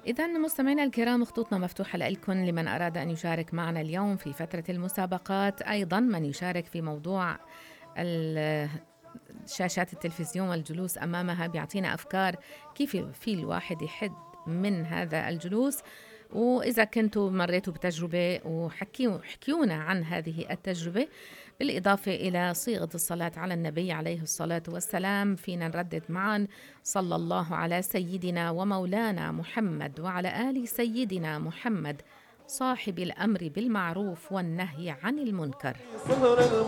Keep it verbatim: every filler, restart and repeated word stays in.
إذا مستمعينا الكرام، خطوطنا مفتوحة لكم لمن أراد أن يشارك معنا اليوم في فترة المسابقات، أيضا من يشارك في موضوع ال- شاشات التلفزيون والجلوس أمامها، بيعطينا أفكار كيف في الواحد يحد من هذا الجلوس. وإذا كنتوا مريتوا بتجربة وحكيوا حكيونا عن هذه التجربة، بالإضافة إلى صيغة الصلاة على النبي عليه الصلاة والسلام، فينا نردد معا: صلى الله على سيدنا ومولانا محمد وعلى آل سيدنا محمد صاحب الأمر بالمعروف والنهي عن المنكر.